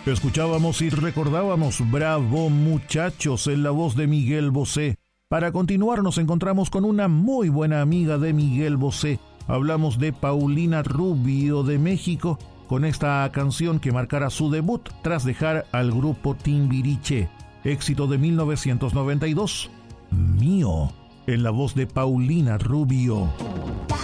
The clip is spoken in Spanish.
Escuchábamos y recordábamos Bravo Muchachos en la voz de Miguel Bosé. Para continuar nos encontramos con una muy buena amiga de Miguel Bosé. Hablamos de Paulina Rubio de México con esta canción que marcará su debut tras dejar al grupo Timbiriche. Éxito de 1992, Mío, en la voz de Paulina Rubio.